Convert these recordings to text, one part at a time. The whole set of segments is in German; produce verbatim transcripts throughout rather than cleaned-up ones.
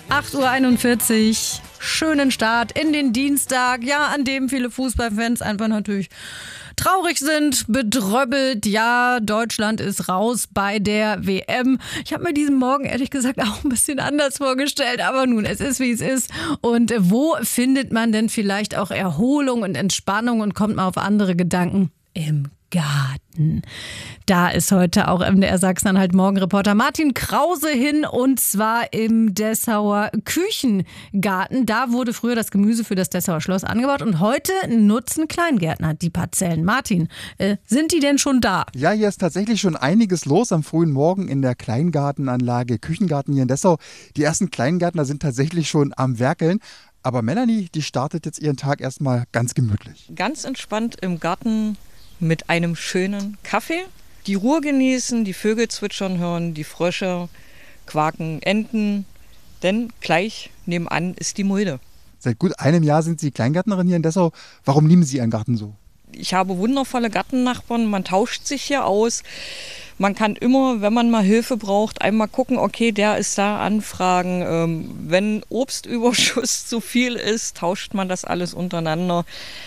acht Uhr einundvierzig. Schönen Start in den Dienstag, ja, an dem viele Fußballfans einfach natürlich traurig sind, bedröppelt. Ja, Deutschland ist raus bei der W M. Ich habe mir diesen Morgen ehrlich gesagt auch ein bisschen anders vorgestellt, aber nun, es ist wie es ist. Und wo findet man denn vielleicht auch Erholung und Entspannung und kommt mal auf andere Gedanken? Im Garten. Da ist heute auch M D R Sachsen-Anhalt Morgenreporter Martin Krause hin, und zwar im Dessauer Küchengarten. Da wurde früher das Gemüse für das Dessauer Schloss angebaut und heute nutzen Kleingärtner die Parzellen. Martin, äh, sind die denn schon da? Ja, hier ist tatsächlich schon einiges los am frühen Morgen in der Kleingartenanlage Küchengarten hier in Dessau. Die ersten Kleingärtner sind tatsächlich schon am Werkeln. Aber Melanie, die startet jetzt ihren Tag erstmal ganz gemütlich. Ganz entspannt im Garten mit einem schönen Kaffee. Die Ruhe genießen, die Vögel zwitschern hören, die Frösche quaken, Enten. Denn gleich nebenan ist die Mulde. Seit gut einem Jahr sind Sie Kleingärtnerin hier in Dessau. Warum lieben Sie Ihren Garten so? Ich habe wundervolle Gartennachbarn, man tauscht sich hier aus. Man kann immer, wenn man mal Hilfe braucht, einmal gucken, okay, der ist da, anfragen. Ähm, wenn Obstüberschuss zu viel ist, tauscht man das alles untereinander.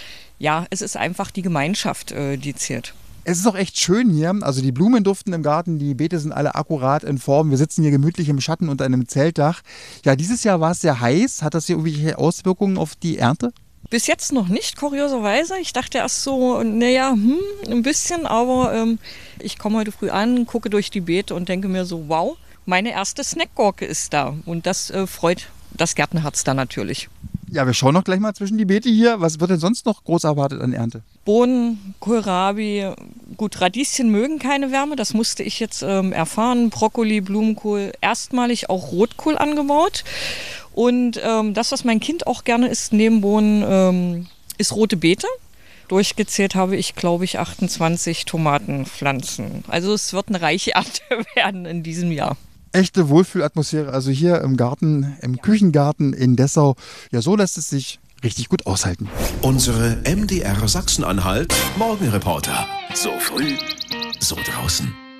Ja, es ist einfach die Gemeinschaft, äh, die zählt. Es ist auch echt schön hier. Also die Blumen duften im Garten, die Beete sind alle akkurat in Form. Wir sitzen hier gemütlich im Schatten unter einem Zeltdach. Ja, dieses Jahr war es sehr heiß. Hat das hier irgendwelche Auswirkungen auf die Ernte? Bis jetzt noch nicht, kurioserweise. Ich dachte erst so, naja, hm, ein bisschen, aber ähm, ich komme heute früh an, gucke durch die Beete und denke mir so, wow, meine erste Snackgurke ist da. Und das äh, freut das Gärtnerherz dann natürlich. Ja, wir schauen noch gleich mal zwischen die Beete hier. Was wird denn sonst noch groß erwartet an Ernte? Bohnen, Kohlrabi, gut, Radieschen mögen keine Wärme, das musste ich jetzt ähm, erfahren. Brokkoli, Blumenkohl, erstmalig auch Rotkohl angebaut. Und ähm, das, was mein Kind auch gerne isst neben Bohnen, ähm, ist rote Beete. Durchgezählt habe ich, glaube ich, achtundzwanzig Tomatenpflanzen. Also es wird eine reiche Ernte werden in diesem Jahr. Echte Wohlfühlatmosphäre, also hier im Garten, im ja. Küchengarten in Dessau. Ja, so lässt es sich richtig gut aushalten. Unsere M D R Sachsen-Anhalt Morgenreporter. So früh, so draußen.